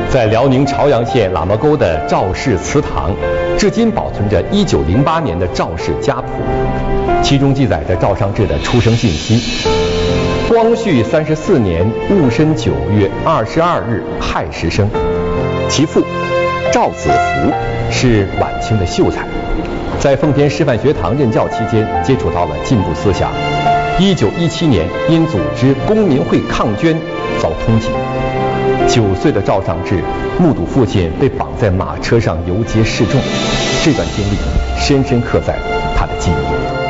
在辽宁朝阳县喇嘛沟的赵氏祠堂，至今保存着1908年的赵氏家谱，其中记载着赵尚志的出生信息。光绪34年戊申9月22日亥时生，其父赵子福是晚清的秀才，在奉天师范学堂任教期间接触到了进步思想。1917年因组织公民会抗捐遭通缉。9岁的赵尚志目睹父亲被绑在马车上游街示众，这段经历深深刻在他的记忆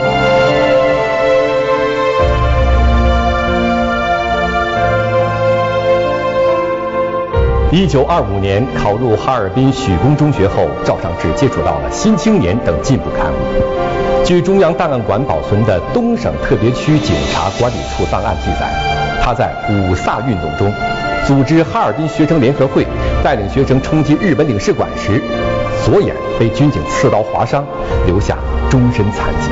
里。1925年考入哈尔滨许公中学后，赵尚志接触到了《新青年》等进步刊物。据中央档案馆保存的东省特别区警察管理处档案记载，他在五卅运动中组织哈尔滨学生联合会，带领学生冲击日本领事馆时，左眼被军警刺刀划伤，留下终身残疾。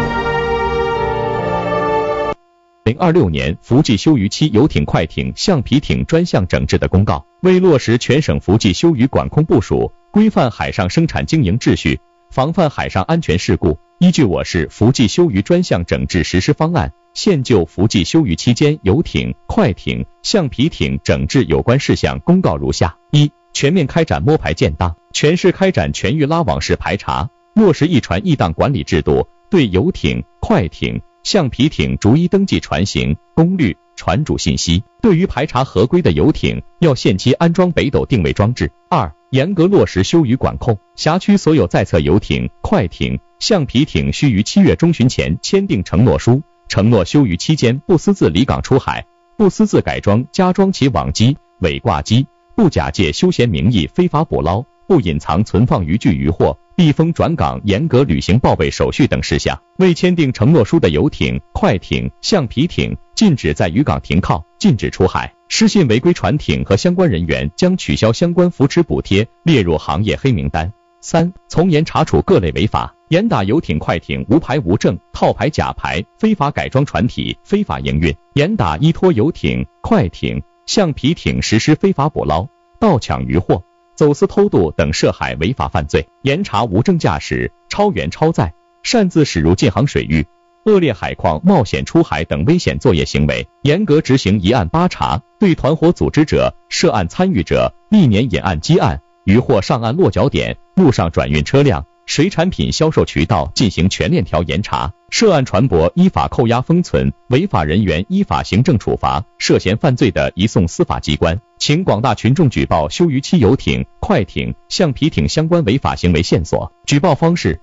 2026年伏季休渔期游艇、快艇、橡皮艇专项整治的公告，为落实全省伏季休渔管控部署，规范海上生产经营秩序，防范海上安全事故，依据我市伏季休渔专项整治实施方案，现就伏季休渔期间游艇、快艇、橡皮艇整治有关事项公告如下：一、全面开展摸排建档，全市开展全域拉网式排查，落实一船一档管理制度，对游艇、快艇、橡皮艇逐一登记船型、功率、船主信息。对于排查合规的游艇，要限期安装北斗定位装置。二、严格落实休渔管控，辖区所有在册游艇、快艇、橡皮艇需于7月中旬前签订承诺书，承诺休渔期间不私自离港出海，不私自改装加装其网机、尾挂机，不假借休闲名义非法捕捞，不隐藏存放渔具渔获，避风转港，严格履行报备手续等事项。未签订承诺书的游艇、快艇、橡皮艇禁止在渔港停靠，禁止出海。失信违规船艇和相关人员将取消相关扶持补贴，列入行业黑名单。三、从严查处各类违法，严打游艇、快艇无牌无证、套牌假牌、非法改装船体、非法营运，严打依托游艇、快艇、橡皮艇实施非法捕捞、盗抢渔获、走私偷渡等涉海违法犯罪，严查无证驾驶、超员超载、擅自驶入禁航水域、恶劣海况、冒险出海等危险作业行为，严格执行一案八查，对团伙组织者、涉案参与者、历年引案积案、渔获上岸落脚点、陆上转运车辆、水产品销售渠道进行全链条严查，涉案船舶依法扣押封存，违法人员依法行政处罚，涉嫌犯罪的移送司法机关。请广大群众举报休渔期游艇、快艇、橡皮艇相关违法行为线索，举报方式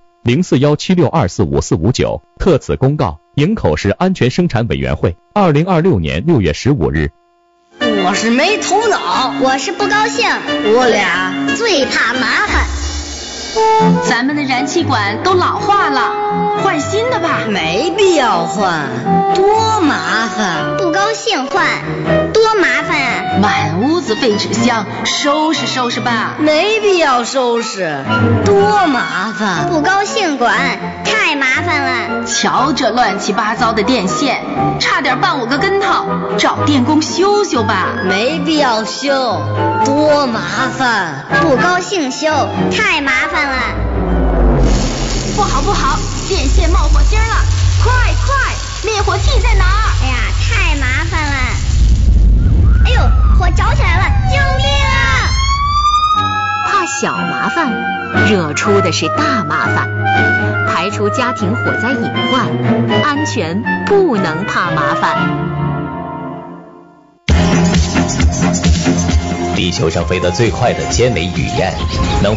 0417624549。特此公告，营口市安全生产委员会2026年6月15日。 我是没头脑， 我是不高兴， 我俩最怕麻烦。 咱们的燃气管都老化了，换新的吧。 没必要换，多麻烦。 不高兴换，多麻烦啊！ 满屋子废纸箱，收拾收拾吧。 没必要收拾，多麻烦。 不高兴管，太麻烦了。 瞧这乱七八糟的电线，差点绊我个跟头，找电工修修吧。 没必要修，多麻烦。 不高兴修，太麻烦了。 不好不好，电线冒火星了，快快，灭火器在哪儿？ 哎呀，太麻烦了。哎呦，火着起来了，救命啊！ 怕小麻烦，惹出的是大麻烦。排除家庭火灾隐患，安全不能怕麻烦。 地球上飞得最快的歼美雨燕，能